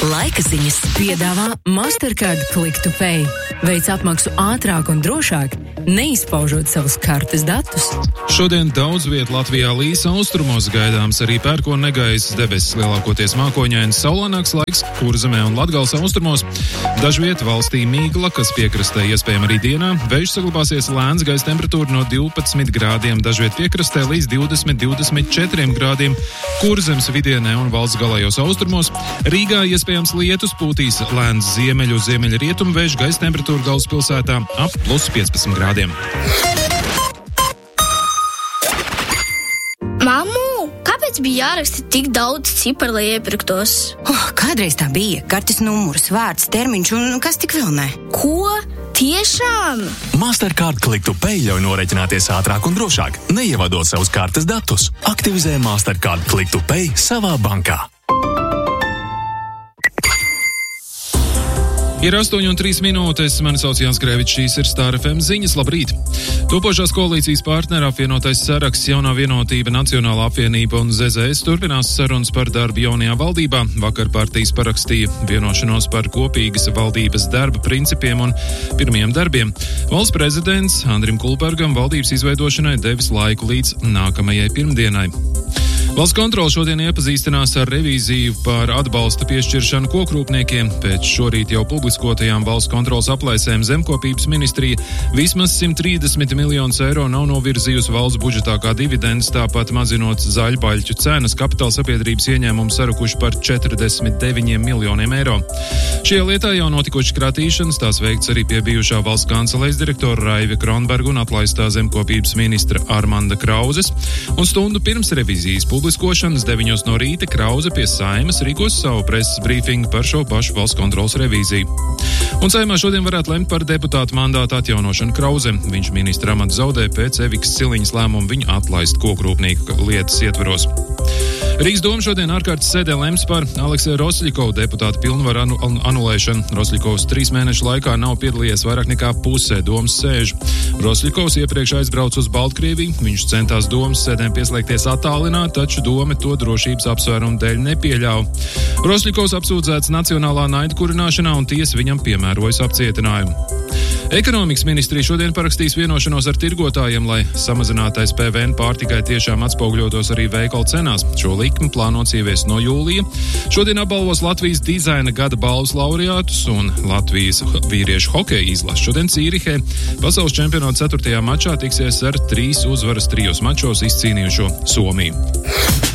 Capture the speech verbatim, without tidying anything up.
Laika ziņas piedāvā Mastercard Click to Pay. Veic apmaksu ātrāk un drošāk, neizpaužot savus kartes datus. Šodien daudz viet Latvijā līs, austrumos gaidāms arī pērkona negaiss, debesis lielākoties mākoņains, saulaināks laiks Kurzemē un Latgales austrumos. Dažviet valstī mīgla, kas piekrastē iespējama arī dienā. Vējš saglabāsies lēns, gaisa temperatūra no divpadsmit grādiem, dažviet piekrastē līdz divdesmit līdz divdesmit četriem grādiem. Kurzemes vidienē un valsts galējos austrumos. Rīgā iespējams lietus, pūtīs lēns ziemeļu, ziemeļa rietumu vējš, gaisa temperatūra galvaspilsētā ap plus piecpadsmit grādiem. Mammu, kāpēc bija jāraksta tik daudz ciparu, lai iepirktos? Oh, kādreiz tā bija. Kartes numurs, vārds, termiņš un kas tik vēl ne. Ko? Tiešām? Mastercard Click to Pay ļauj noreķināties ātrāk un drošāk, neievadot savus kartes datus. Aktivizē Mastercard Click to Pay savā bankā. Ir astoņi un trīs minūtes, mani sauc Jānis Grēvičs, šīs ir Star F M ziņas, labrīt! Topošās koalīcijas partneru apvienotais saraksts Jaunā vienotība, Nacionālā apvienība un Z Z S turpinās sarunas par darbu jaunajā valdībā. Vakar partijas parakstīja vienošanos par kopīgas valdības darba principiem un pirmiem darbiem. Valsts prezidents Andrim Kulbergam valdības izveidošanai devis laiku līdz nākamajai pirmdienai. Valsts kontrole šodien iepazīstinās ar revīziju par atbalsta piešķiršanu kokrūpniekiem. Pēc šorīt jau publiskotajām valsts kontroles aplēsēm zemkopības ministrija vismaz simt trīsdesmit miljonus eiro nav novirzījusi valsts budžetā kā dividendes, tāpat mazinot zaļbaļķu cenas, kapitāla sabiedrības ieņēmumu sarukuši par četrdesmit deviņiem miljoniem eiro. Šajā lietā jau notikuši kratīšanas, tās veikts arī pie bijušā valsts kancelejas direktora Raive Kronberga un atlaistā zemkopības ministra Armanda Krauzes, un stundu pirms revīzijas publiskošanas deviņos no rīta Krauze pie Saimas rīkos savu preses brīfingu par šo pašu valsts kontroles revīziju. Un Saimā šodien varētu lemt par deputātu mandātu atjaunošanu Krauzem. Viņš ministra amatu zaudē pēc Evikas Siliņas lēmumu viņu atlaist kokrūpnieku lietas ietveros. Rīgas doma šodien ārkārtas sēdē lems par Alekseja Rosļikovu deputātu pilnvaru anu, anulēšanu. Rosļikovs trīs mēnešu laikā nav piedalījies vairāk nekā pusē domas sēžu. Rosļikovs iepriekš aizbrauca uz Baltkrieviju, viņš centās domas sēdēm pieslēgties attālināt, taču doma to drošības apsvērumu dēļ nepieļauj. Rosļikovs apsūdzēts nacionālā naida kurināšanā un tiesa viņam piemērojas apcietinājumu. Ekonomikas ministrija šodien parakstīs vienošanos ar tirgotājiem, lai samazinātais P V N pārtikai tiešām atspoguļotos arī veikalu cenās. Šo likmi plānots ieviest no jūlija. Šodien apbalvos Latvijas dizaina gada balvas laureātus un Latvijas vīriešu hokeja izlases. Šodien Cīrihē pasaules čempionāta ceturtajā mačā tiksies ar trīs uzvaras trijos mačos izcīnījušo Somiju.